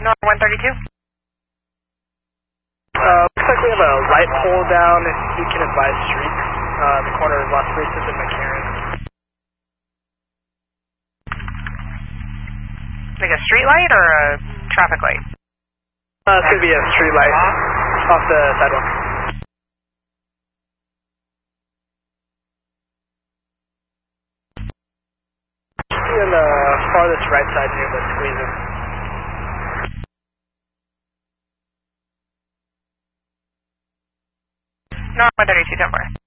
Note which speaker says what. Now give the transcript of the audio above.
Speaker 1: North 132.
Speaker 2: Looks like we have a light pole down, if you can advise street, the corner of Las Brisas and McCarran.
Speaker 1: Like a street light or a traffic light?
Speaker 2: It's going to be a street light off the sidewalk. On the farthest right side near the squeeze-in.
Speaker 1: North 132, 10-4.